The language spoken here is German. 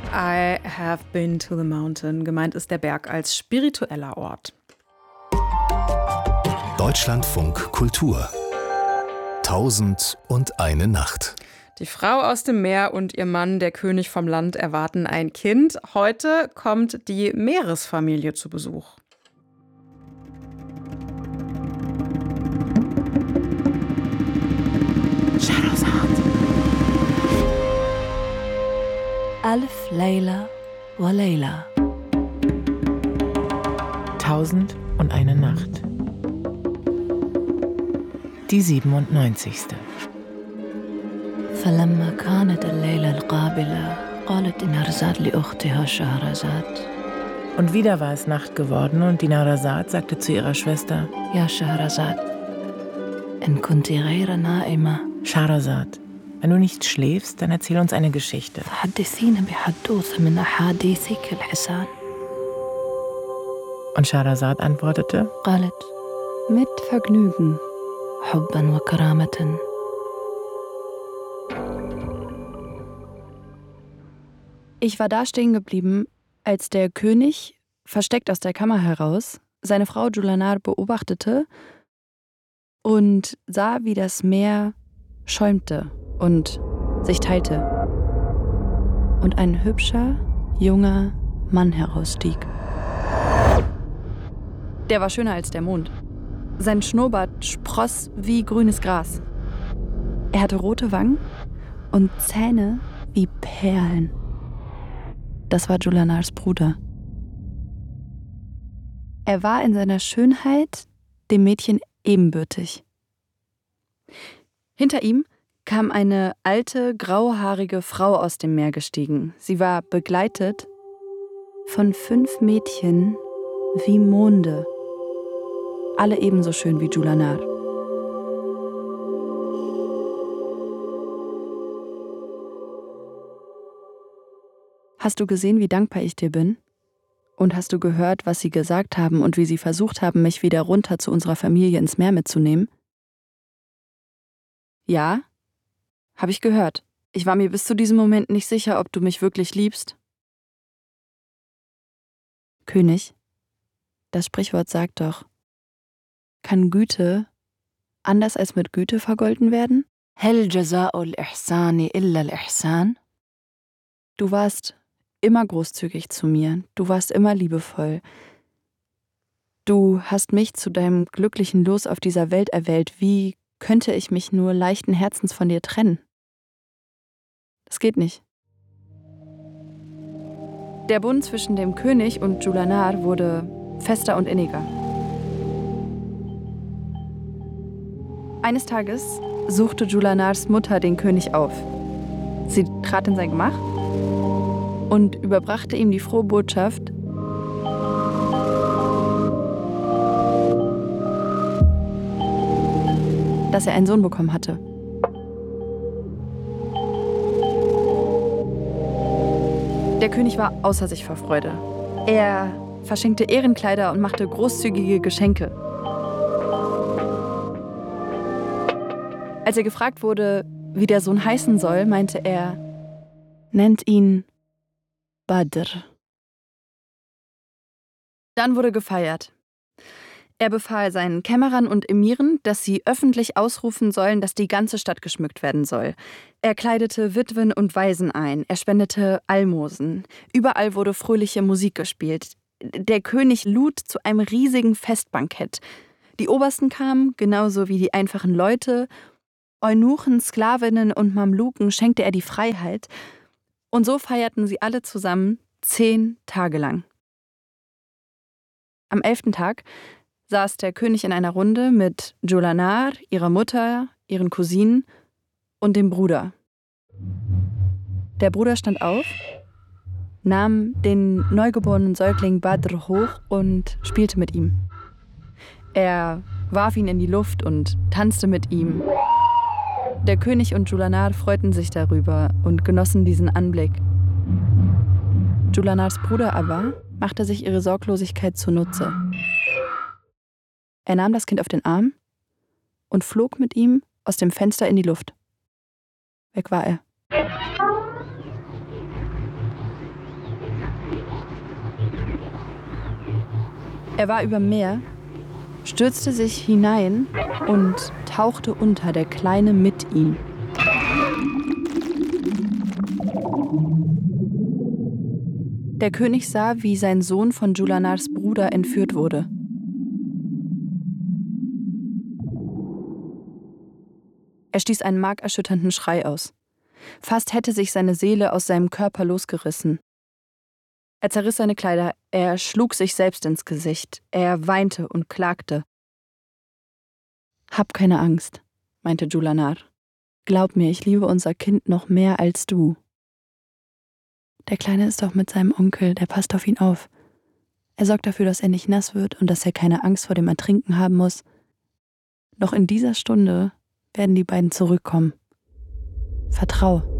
I have been to the mountain. Gemeint ist der Berg als spiritueller Ort. Deutschlandfunk Kultur. 1001 Nacht. Die Frau aus dem Meer und ihr Mann, der König vom Land, erwarten ein Kind. Heute kommt die Meeresfamilie zu Besuch. Alf Layla wa Layla. 1001 Nacht. Die 97. فلما كانت الليلة القابلة قالت دينارزاد لأختها شهرزاد. Und wieder war es Nacht geworden und Dinarzad sagte zu ihrer Schwester: يا شهرزاد إن كنت غير نائمة Schahrazad, wenn du nicht schläfst, dann erzähl uns eine Geschichte. فحدثينا بحدوث من أحاديثك الحسان. Und Schahrazad antwortete: قالت mit Vergnügen حبا وكرامة. Ich war da stehen geblieben, als der König, versteckt aus der Kammer heraus, seine Frau Julanar beobachtete und sah, wie das Meer schäumte und sich teilte. Und ein hübscher, junger Mann herausstieg. Der war schöner als der Mond. Sein Schnurrbart spross wie grünes Gras. Er hatte rote Wangen und Zähne wie Perlen. Das war Julanars Bruder. Er war in seiner Schönheit dem Mädchen ebenbürtig. Hinter ihm kam eine alte, grauhaarige Frau aus dem Meer gestiegen. Sie war begleitet von 5 Mädchen wie Monde, alle ebenso schön wie Julanar. Hast du gesehen, wie dankbar ich dir bin? Und hast du gehört, was sie gesagt haben und wie sie versucht haben, mich wieder runter zu unserer Familie ins Meer mitzunehmen? Ja, habe ich gehört. Ich war mir bis zu diesem Moment nicht sicher, ob du mich wirklich liebst. König, das Sprichwort sagt doch, kann Güte anders als mit Güte vergolten werden? Hel jaza'ul ihsani illa al-ihsan? Du warst immer großzügig zu mir, du warst immer liebevoll. Du hast mich zu deinem glücklichen Los auf dieser Welt erwählt. Wie könnte ich mich nur leichten Herzens von dir trennen? Das geht nicht. Der Bund zwischen dem König und Julanar wurde fester und inniger. Eines Tages suchte Julanars Mutter den König auf. Sie trat in sein Gemach und überbrachte ihm die frohe Botschaft, dass er einen Sohn bekommen hatte. Der König war außer sich vor Freude. Er verschenkte Ehrenkleider und machte großzügige Geschenke. Als er gefragt wurde, wie der Sohn heißen soll, meinte er, nennt ihn Badr. Dann wurde gefeiert. Er befahl seinen Kämmerern und Emiren, dass sie öffentlich ausrufen sollen, dass die ganze Stadt geschmückt werden soll. Er kleidete Witwen und Waisen ein, er spendete Almosen. Überall wurde fröhliche Musik gespielt. Der König lud zu einem riesigen Festbankett. Die Obersten kamen, genauso wie die einfachen Leute. Eunuchen, Sklavinnen und Mamluken schenkte er die Freiheit. Und so feierten sie alle zusammen 10 Tage lang. Am 11. Tag saß der König in einer Runde mit Julanar, ihrer Mutter, ihren Cousinen und dem Bruder. Der Bruder stand auf, nahm den neugeborenen Säugling Badr hoch und spielte mit ihm. Er warf ihn in die Luft und tanzte mit ihm. Der König und Julanar freuten sich darüber und genossen diesen Anblick. Julanars Bruder aber machte sich ihre Sorglosigkeit zunutze. Er nahm das Kind auf den Arm und flog mit ihm aus dem Fenster in die Luft. Weg war er. Er war über Meer, stürzte sich hinein und tauchte unter, der Kleine mit ihm. Der König sah, wie sein Sohn von Julanars Bruder entführt wurde. Er stieß einen markerschütternden Schrei aus. Fast hätte sich seine Seele aus seinem Körper losgerissen. Er zerriss seine Kleider, er schlug sich selbst ins Gesicht, er weinte und klagte. »Hab keine Angst«, meinte Julanar. »Glaub mir, ich liebe unser Kind noch mehr als du. Der Kleine ist doch mit seinem Onkel, der passt auf ihn auf. Er sorgt dafür, dass er nicht nass wird und dass er keine Angst vor dem Ertrinken haben muss. Noch in dieser Stunde werden die beiden zurückkommen. Vertrau.«